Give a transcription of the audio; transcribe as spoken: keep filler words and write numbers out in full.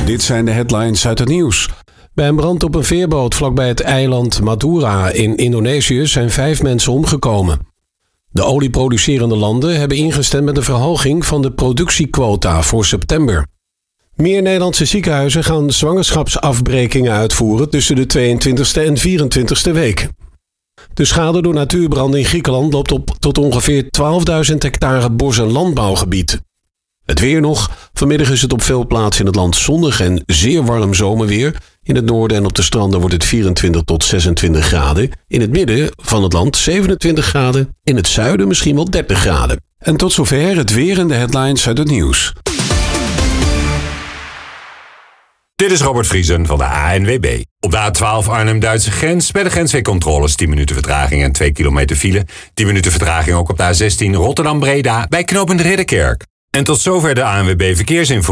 Dit zijn de headlines uit het nieuws. Bij een brand op een veerboot vlakbij het eiland Madura in Indonesië zijn vijf mensen omgekomen. De olieproducerende landen hebben ingestemd met een verhoging van de productiequota voor september. Meer Nederlandse ziekenhuizen gaan zwangerschapsafbrekingen uitvoeren tussen de tweeëntwintigste en vierentwintigste week. De schade door natuurbranden in Griekenland loopt op tot ongeveer twaalfduizend hectare bos- en landbouwgebied. Het weer nog. Vanmiddag is het op veel plaatsen in het land zonnig en zeer warm zomerweer. In het noorden en op de stranden wordt het vierentwintig tot zesentwintig graden. In het midden van het land zevenentwintig graden. In het zuiden misschien wel dertig graden. En tot zover het weer en de headlines uit het nieuws. Dit is Robert Vriesen van de A N W B. Op de A twaalf Arnhem-Duitse grens bij de grensweecontroles tien minuten vertraging en twee kilometer file. tien minuten vertraging ook op de A zestien Rotterdam-Breda bij knooppunt Ridderkerk. En tot zover de A N W B verkeersinformatie.